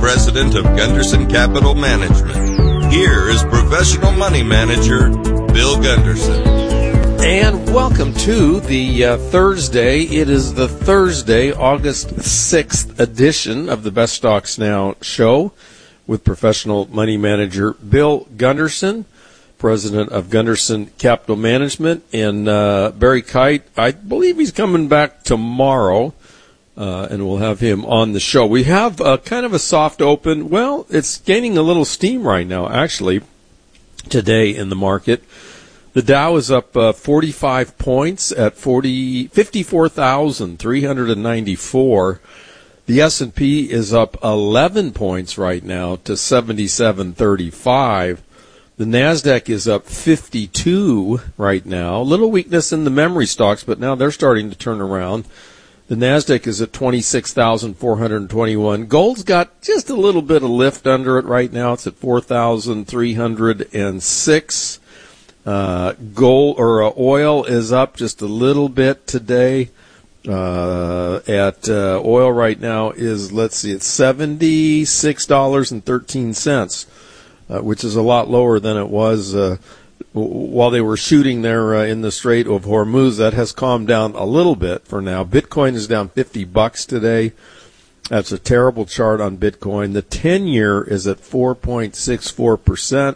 President of Gunderson Capital Management. Here is professional money manager, Bill Gunderson. And welcome to the Thursday. It is the Thursday, August 6th edition of the Best Stocks Now show with professional money manager Bill Gunderson, president of Gunderson Capital Management. And Barry Kite, I believe he's coming back tomorrow, and we'll have him on the show. We have kind of a soft open. Well, it's gaining a little steam right now, actually, today in the market. The Dow is up 45 points at 54,394. The S&P is up 11 points right now to 7735. The Nasdaq is up 52 right now. A little weakness in the memory stocks, but now they're starting to turn around. The Nasdaq is at 26,421. Gold's got just a little bit of lift under it right now. It's at 4,306. Oil is up just a little bit today. Oil right now is, it's $76.13, which is a lot lower than it was while they were shooting there in the Strait of Hormuz. That has calmed down a little bit for now. Bitcoin is down $50 today. That's a terrible chart on Bitcoin. The 10-year is at 4.64%.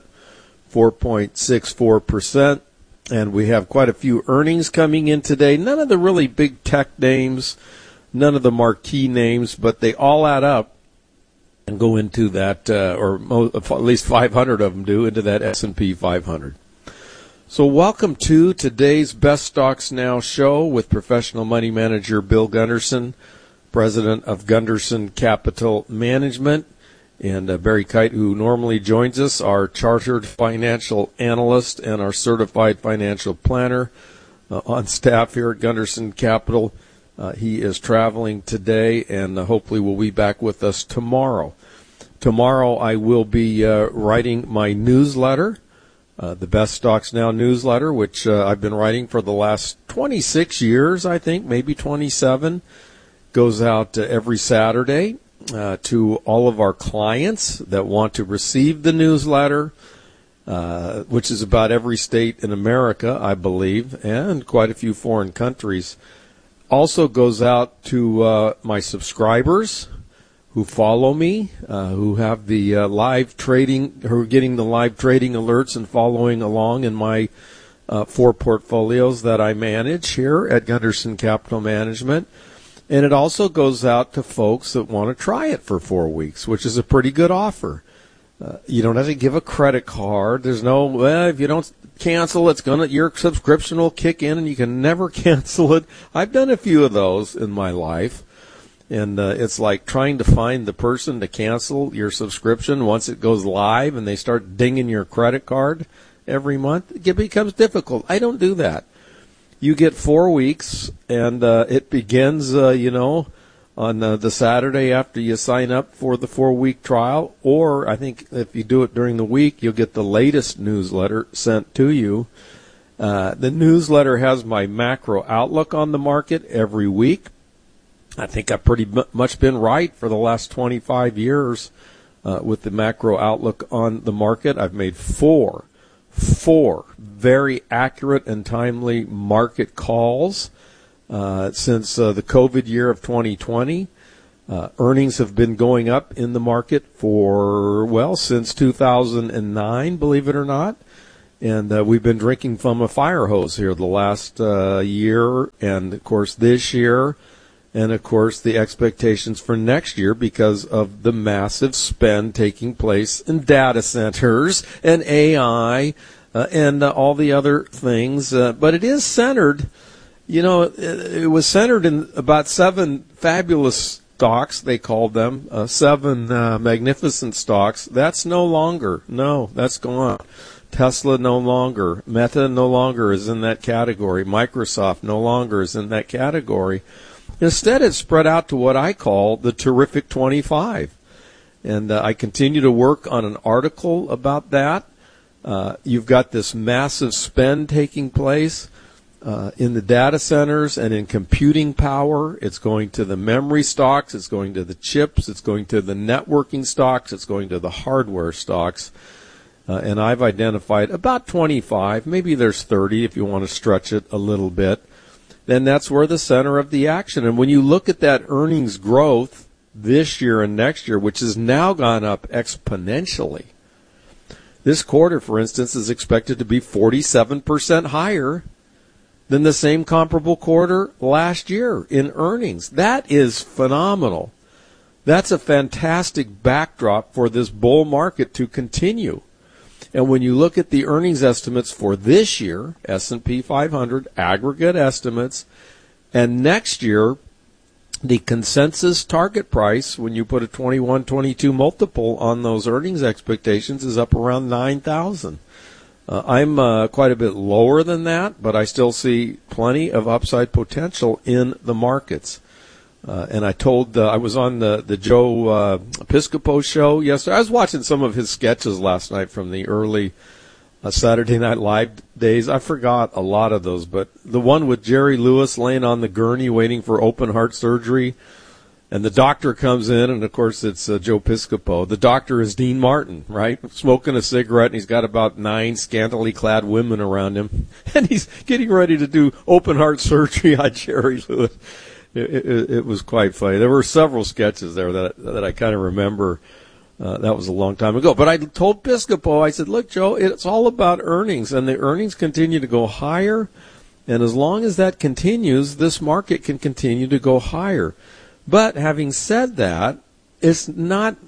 4.64%, and we have quite a few earnings coming in today. None of the really big tech names, none of the marquee names, but they all add up and go into that, or at least 500 of them do, into that S&P 500. So welcome to today's Best Stocks Now show with professional money manager Bill Gunderson, president of Gunderson Capital Management. And Barry Kite, who normally joins us, our chartered financial analyst and our certified financial planner on staff here at Gunderson Capital. He is traveling today and hopefully will be back with us tomorrow. Tomorrow I will be writing my newsletter, the Best Stocks Now newsletter, which I've been writing for the last 26 years, I think, maybe 27. Goes out every Saturday. To all of our clients that want to receive the newsletter, which is about every state in America, I believe, and quite a few foreign countries. Also goes out to my subscribers who follow me, who have the live trading, who are getting the live trading alerts and following along in my 4 portfolios that I manage here at Gunderson Capital Management. And it also goes out to folks that want to try it for 4 weeks, which is a pretty good offer. You don't have to give a credit card. There's no, if you don't cancel, your subscription will kick in and you can never cancel it. I've done a few of those in my life. And it's like trying to find the person to cancel your subscription once it goes live and they start dinging your credit card every month. It becomes difficult. I don't do that. You get 4 weeks, and it begins, on the Saturday after you sign up for the 4-week trial. Or I think if you do it during the week, you'll get the latest newsletter sent to you. The newsletter has my macro outlook on the market every week. I think I've pretty much been right for the last 25 years with the macro outlook on the market. I've made four very accurate and timely market calls since the COVID year of 2020. Earnings have been going up in the market since 2009, believe it or not. And we've been drinking from a fire hose here the last year, and, of course, this year, and, of course, the expectations for next year because of the massive spend taking place in data centers and AI and all the other things. But it is centered, it was centered in about 7 fabulous stocks, they called them, 7 magnificent stocks. That's no longer. No, that's gone. Tesla no longer. Meta no longer is in that category. Microsoft no longer is in that category. Instead, it's spread out to what I call the Terrific 25. And I continue to work on an article about that. You've got this massive spend taking place. in the data centers and in computing power. It's going to the memory stocks. It's going to the chips. It's going to the networking stocks. It's going to the hardware stocks. And I've identified about 25. Maybe there's 30 if you want to stretch it a little bit. Then that's where the center of the action. And when you look at that earnings growth this year and next year, which has now gone up exponentially, this quarter, for instance, is expected to be 47% higher than the same comparable quarter last year in earnings. That is phenomenal. That's a fantastic backdrop for this bull market to continue. And when you look at the earnings estimates for this year, S&P 500 aggregate estimates, and next year, the consensus target price, when you put a 21, 22 multiple on those earnings expectations, is up around 9,000. I'm quite a bit lower than that, but I still see plenty of upside potential in the markets. And I was on the Joe Piscopo show yesterday. I was watching some of his sketches last night from the early Saturday Night Live days. I forgot a lot of those, but the one with Jerry Lewis laying on the gurney waiting for open heart surgery, and the doctor comes in, and of course it's Joe Piscopo. The doctor is Dean Martin, right? Smoking a cigarette, and he's got about 9 scantily clad women around him, and he's getting ready to do open heart surgery on Jerry Lewis. It was quite funny. There were several sketches there that I kind of remember. That was a long time ago. But I told Piscopo, I said, look, Joe, it's all about earnings, and the earnings continue to go higher. And as long as that continues, this market can continue to go higher. But having said that, it's not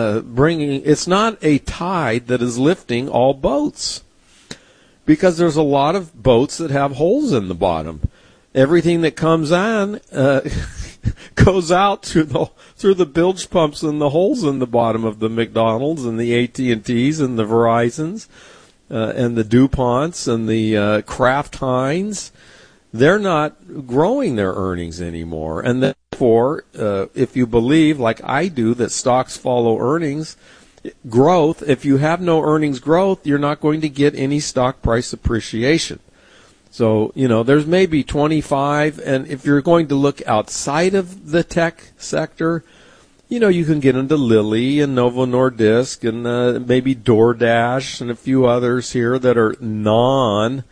it's not a tide that is lifting all boats, because there's a lot of boats that have holes in the bottom. Everything that comes on goes out through the bilge pumps and the holes in the bottom of the McDonald's and the AT&Ts and the Verizons and the DuPonts and the Kraft Heinz. They're not growing their earnings anymore. And therefore, if you believe, like I do, that stocks follow earnings growth, if you have no earnings growth, you're not going to get any stock price appreciation. So, there's maybe 25, and if you're going to look outside of the tech sector, you can get into Lilly and Novo Nordisk and maybe DoorDash and a few others here that are non-AI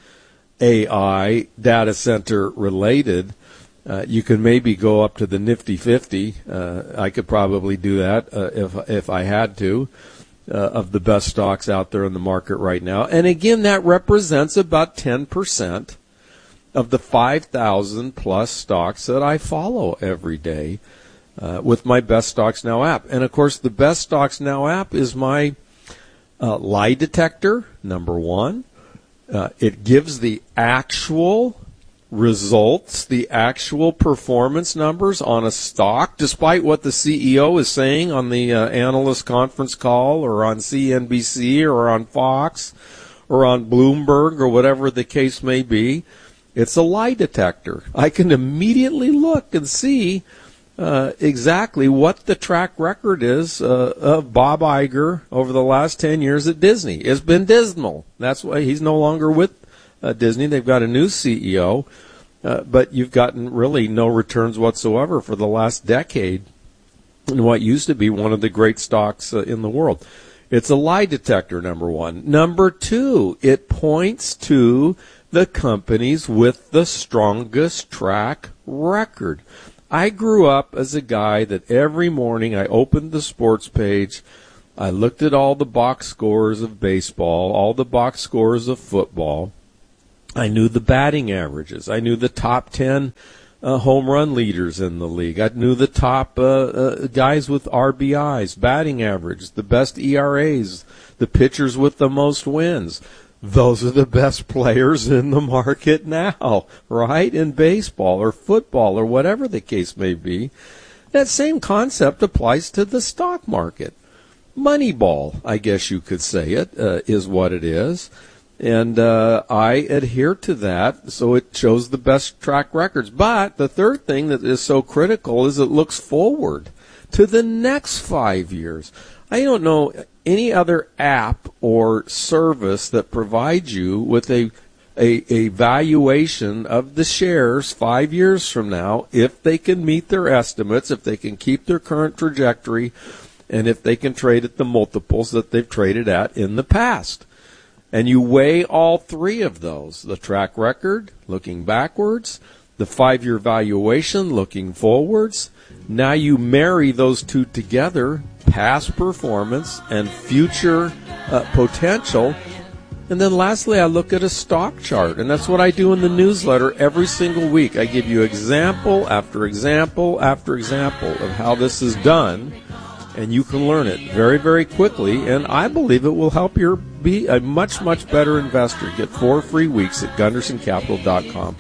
data center related. You can maybe go up to the Nifty 50. I could probably do that if I had to. Of the best stocks out there in the market right now. And again, that represents about 10% of the 5,000 plus stocks that I follow every day with my Best Stocks Now app. And of course, the Best Stocks Now app is my lie detector, number one. It gives the actual results, the actual performance numbers on a stock, despite what the CEO is saying on the analyst conference call or on CNBC or on Fox or on Bloomberg or whatever the case may be. It's a lie detector. I can immediately look and see exactly what the track record is of Bob Iger over the last 10 years at Disney. It's been dismal. That's why he's no longer with Disney. They've got a new CEO, but you've gotten really no returns whatsoever for the last decade in what used to be one of the great stocks in the world. It's a lie detector, number one. Number two, it points to the companies with the strongest track record. I grew up as a guy that every morning I opened the sports page, I looked at all the box scores of baseball, all the box scores of football. I knew the batting averages. I knew the top 10 home run leaders in the league. I knew the top guys with RBIs, batting average, the best ERAs, the pitchers with the most wins. Those are the best players in the market now, right? In baseball or football or whatever the case may be. That same concept applies to the stock market. Moneyball, I guess you could say it, is what it is. And I adhere to that, so it shows the best track records. But the third thing that is so critical is it looks forward to the next 5 years. I don't know any other app or service that provides you with a a valuation of the shares 5 years from now if they can meet their estimates, if they can keep their current trajectory, and if they can trade at the multiples that they've traded at in the past. And you weigh all three of those, the track record, looking backwards, the 5-year valuation, looking forwards. Now you marry those two together, past performance and future potential. And then lastly, I look at a stock chart, and that's what I do in the newsletter every single week. I give you example after example after example of how this is done, and you can learn it very, very quickly, and I believe it will help you be a much, much better investor. Get 4 free weeks at GundersonCapital.com.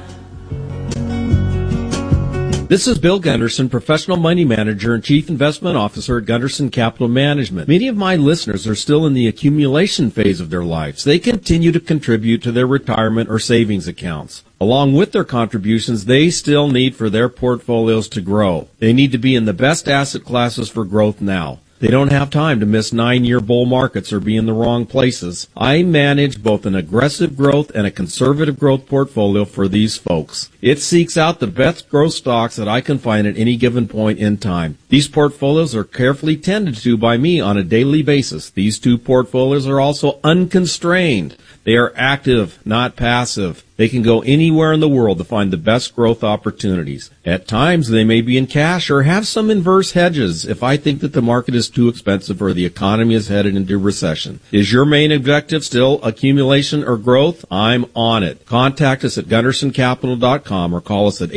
This is Bill Gunderson, Professional Money Manager and Chief Investment Officer at Gunderson Capital Management. Many of my listeners are still in the accumulation phase of their lives. They continue to contribute to their retirement or savings accounts. Along with their contributions, they still need for their portfolios to grow. They need to be in the best asset classes for growth now. They don't have time to miss 9-year bull markets or be in the wrong places. I manage both an aggressive growth and a conservative growth portfolio for these folks. It seeks out the best growth stocks that I can find at any given point in time. These portfolios are carefully tended to by me on a daily basis. These two portfolios are also unconstrained. They are active, not passive. They can go anywhere in the world to find the best growth opportunities. At times, they may be in cash or have some inverse hedges if I think that the market is too expensive or the economy is headed into recession. Is your main objective still accumulation or growth? I'm on it. Contact us at GundersonCapital.com or call us at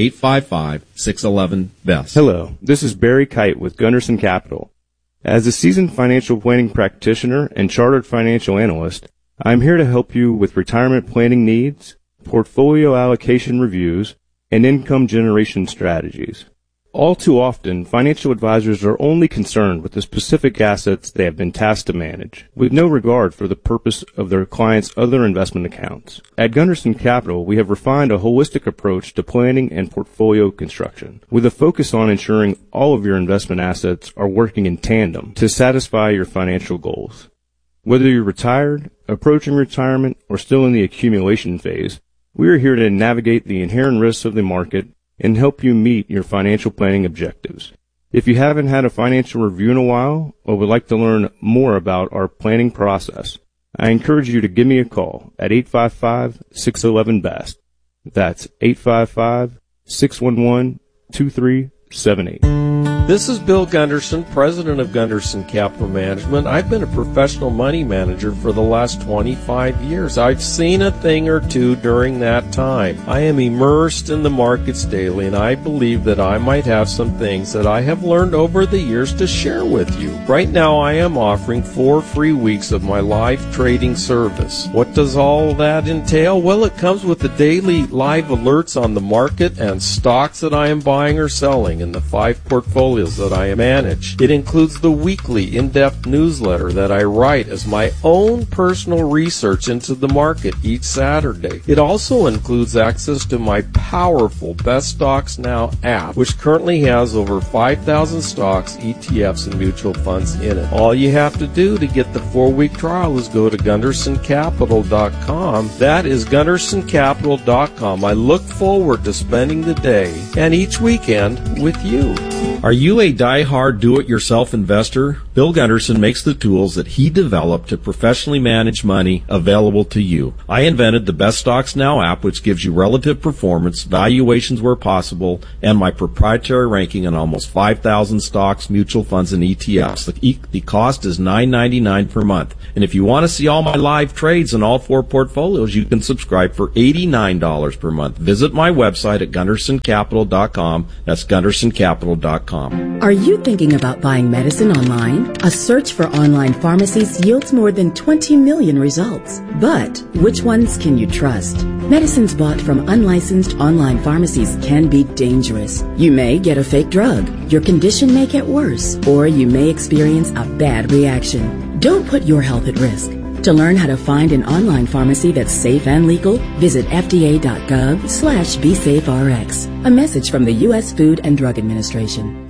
855-611-BEST. Hello, this is Barry Kite with Gunderson Capital. As a seasoned financial planning practitioner and chartered financial analyst, I'm here to help you with retirement planning needs, portfolio allocation reviews, and income generation strategies. All too often, financial advisors are only concerned with the specific assets they have been tasked to manage, with no regard for the purpose of their clients' other investment accounts. At Gunderson Capital, we have refined a holistic approach to planning and portfolio construction, with a focus on ensuring all of your investment assets are working in tandem to satisfy your financial goals. Whether you're retired, approaching retirement, or still in the accumulation phase, we are here to navigate the inherent risks of the market and help you meet your financial planning objectives. If you haven't had a financial review in a while or would like to learn more about our planning process, I encourage you to give me a call at 855-611-BEST. That's 855-611-2378. This is Bill Gunderson, president of Gunderson Capital Management. I've been a professional money manager for the last 25 years. I've seen a thing or two during that time. I am immersed in the markets daily, and I believe that I might have some things that I have learned over the years to share with you. Right now, I am offering 4 free weeks of my live trading service. What does all that entail? Well, it comes with the daily live alerts on the market and stocks that I am buying or selling in the 5 portfolios that I manage. It includes the weekly in-depth newsletter that I write as my own personal research into the market each Saturday. It also includes access to my powerful Best Stocks Now app, which currently has over 5,000 stocks, ETFs, and mutual funds in it. All you have to do to get the 4-week trial is go to GundersonCapital.com. That is GundersonCapital.com. I look forward to spending the day and each weekend with you. Are you a die-hard do-it-yourself investor? Bill Gunderson makes the tools that he developed to professionally manage money available to you. I invented the Best Stocks Now app, which gives you relative performance, valuations where possible, and my proprietary ranking on almost 5,000 stocks, mutual funds, and ETFs. The cost is $9.99 per month. And if you want to see all my live trades in all 4 portfolios, you can subscribe for $89 per month. Visit my website at GundersonCapital.com. That's GundersonCapital.com. Are you thinking about buying medicine online? A search for online pharmacies yields more than 20 million results. But which ones can you trust? Medicines bought from unlicensed online pharmacies can be dangerous. You may get a fake drug, your condition may get worse, or you may experience a bad reaction. Don't put your health at risk. To learn how to find an online pharmacy that's safe and legal, visit fda.gov/BeSafeRx. A message from the U.S. Food and Drug Administration.